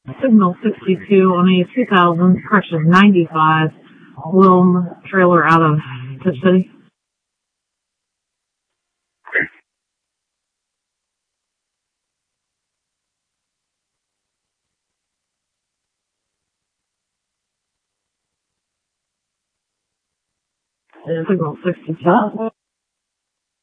Signal 62 on a 2000 correction 95 Wilm trailer out of the city. Signal 62.